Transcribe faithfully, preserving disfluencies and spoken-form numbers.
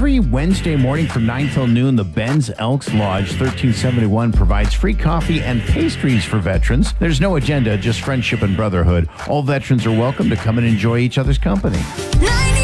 Every Wednesday morning from nine till noon, the Ben's Elks Lodge thirteen seventy-one provides free coffee and pastries for veterans. There's no agenda, just friendship and brotherhood. All veterans are welcome to come and enjoy each other's company. ninety